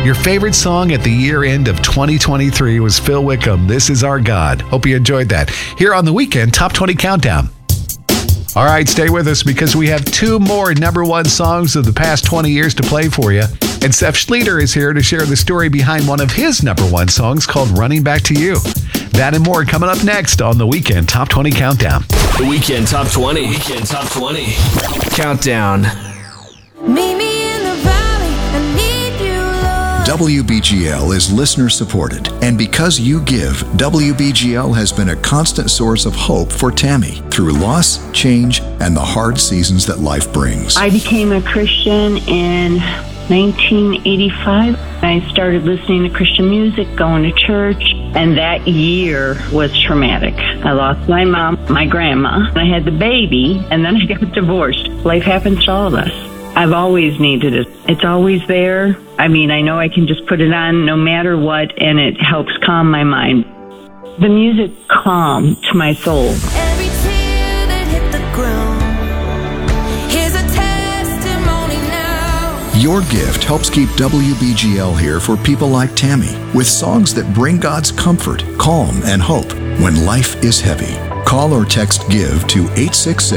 Your favorite song at the year end of 2023 was Phil Wickham, This Is Our God. Hope you enjoyed that. Here on the Weekend Top 20 Countdown. All right, stay with us because we have two more number one songs of the past 20 years to play for you. And Seth Schleter is here to share the story behind one of his number one songs called Running Back to You. That and more coming up next on the Weekend Top 20 Countdown. The Weekend Top 20. Weekend Top 20. Countdown. Meet me in the valley, I need you, Lord. WBGL is listener supported, and because you give, WBGL has been a constant source of hope for Tammy through loss, change, and the hard seasons that life brings. I became a Christian in 1985. I started listening to Christian music, going to church, and that year was traumatic. I lost my mom, my grandma, I had the baby, and then I got divorced. Life happens to all of us. I've always needed it. It's always there. I mean, I know I can just put it on no matter what, and it helps calm my mind. The music calmed to my soul. Every tear that hit the ground, here's a testimony now. Your gift helps keep WBGL here for people like Tammy, with songs that bring God's comfort, calm, and hope when life is heavy. Call or text GIVE to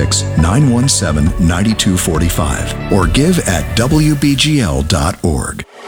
866-917-9245 or give at WBGL.org.